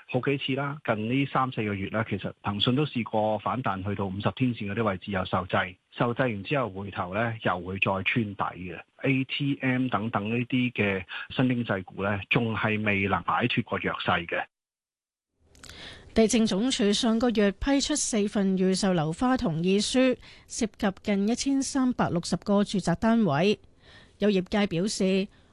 好幾次啦，近呢3-4個月啦，其實騰訊都試過反彈去到50天線嗰啲位置又受制，受制完之後回頭咧又會再穿底嘅。ATM 等等呢啲嘅新經濟股咧，仲係未能擺脫個弱勢嘅。 地政總署上個月批出4份預售樓花同意書，涉及近1360個住宅單位。有業界表示，